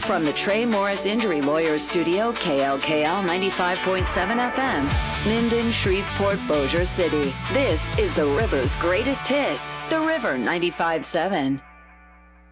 From the Trey Morris Injury Lawyers Studio, KLKL 95.7 FM, Minden, Shreveport, Bossier City. This is the River's greatest hits. The River 95.7.